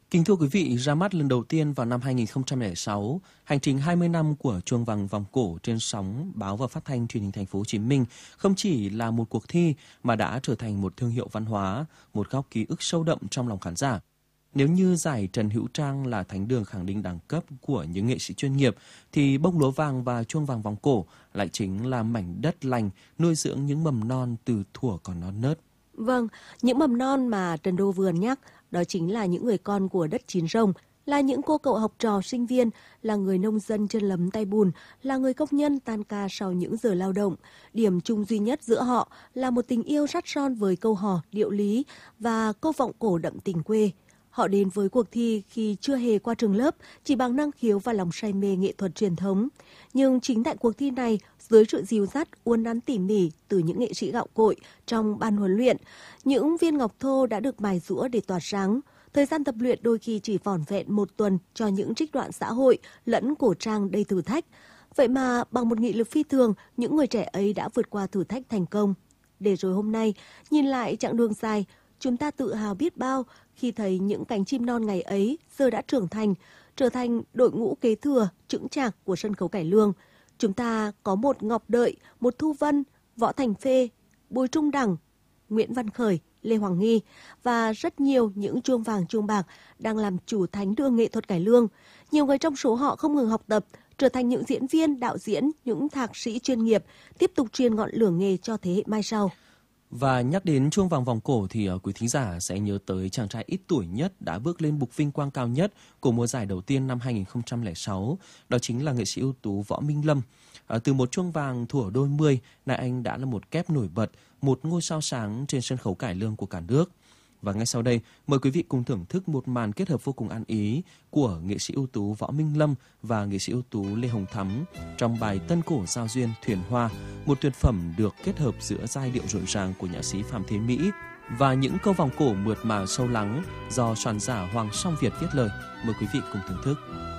Kính thưa quý vị, ra mắt lần đầu tiên vào năm 2006, hành trình 20 năm của Chuông vàng vòng cổ trên sóng báo và phát thanh truyền hình Thành phố Hồ Chí Minh không chỉ là một cuộc thi mà đã trở thành một thương hiệu văn hóa, một góc ký ức sâu đậm trong lòng khán giả. Nếu như giải Trần Hữu Trang là thánh đường khẳng định đẳng cấp của những nghệ sĩ chuyên nghiệp, thì Bông lúa vàng và Chuông vàng vòng cổ lại chính là mảnh đất lành nuôi dưỡng những mầm non từ thuở còn non nớt. Vâng, những mầm non mà Trần Đô vừa nhắc, đó chính là những người con của đất Chín Rồng, là những cô cậu học trò sinh viên, là người nông dân chân lấm tay bùn, là người công nhân tan ca sau những giờ lao động. Điểm chung duy nhất giữa họ là một tình yêu sắt son với câu hò, điệu lý và câu vọng cổ đậm tình quê. Họ đến với cuộc thi khi chưa hề qua trường lớp, chỉ bằng năng khiếu và lòng say mê nghệ thuật truyền thống. Nhưng chính tại cuộc thi này, dưới sự dìu dắt, uốn nắn tỉ mỉ từ những nghệ sĩ gạo cội trong ban huấn luyện, những viên ngọc thô đã được mài giũa để tỏa sáng. Thời gian tập luyện đôi khi chỉ vỏn vẹn một tuần cho những trích đoạn xã hội lẫn cổ trang đầy thử thách. Vậy mà bằng một nghị lực phi thường, những người trẻ ấy đã vượt qua thử thách thành công. Để rồi hôm nay, nhìn lại chặng đường dài, chúng ta tự hào biết bao khi thấy những cánh chim non ngày ấy giờ đã trưởng thành, trở thành đội ngũ kế thừa, chững chạc của sân khấu cải lương. Chúng ta có một Ngọc Đợi, một Thu Vân, Võ Thành Phê, Bùi Trung Đẳng, Nguyễn Văn Khởi, Lê Hoàng Nghi và rất nhiều những chuông vàng chuông bạc đang làm chủ thánh đường nghệ thuật cải lương. Nhiều người trong số họ không ngừng học tập, trở thành những diễn viên, đạo diễn, những thạc sĩ chuyên nghiệp, tiếp tục truyền ngọn lửa nghề cho thế hệ mai sau. Và nhắc đến Chuông vàng vòng cổ thì quý thính giả sẽ nhớ tới chàng trai ít tuổi nhất đã bước lên bục vinh quang cao nhất của mùa giải đầu tiên năm 2006, đó chính là nghệ sĩ ưu tú Võ Minh Lâm. Từ một chuông vàng thuở đôi mươi, nay anh đã là một kép nổi bật, một ngôi sao sáng trên sân khấu cải lương của cả nước. Và ngay sau đây, mời quý vị cùng thưởng thức một màn kết hợp vô cùng ăn ý của nghệ sĩ ưu tú Võ Minh Lâm và nghệ sĩ ưu tú Lê Hồng Thắm trong bài Tân cổ giao duyên Thuyền Hoa, một tuyệt phẩm được kết hợp giữa giai điệu rộn ràng của nhạc sĩ Phạm Thế Mỹ và những câu vòng cổ mượt mà sâu lắng do soạn giả Hoàng Song Việt viết lời. Mời quý vị cùng thưởng thức.